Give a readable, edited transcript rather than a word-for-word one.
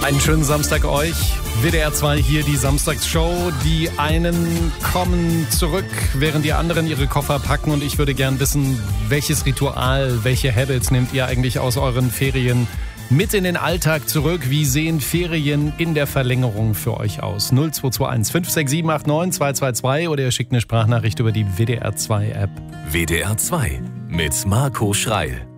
Einen schönen Samstag euch. WDR 2 hier, die Samstagsshow. Die einen kommen zurück, während die anderen ihre Koffer packen. Und ich würde gern wissen, welches Ritual, welche Habits nehmt ihr eigentlich aus euren Ferien mit in den Alltag zurück? Wie sehen Ferien in der Verlängerung für euch aus? 0221 567 89 222 oder ihr schickt eine Sprachnachricht über die WDR 2 App. WDR 2 mit Marco Schreil.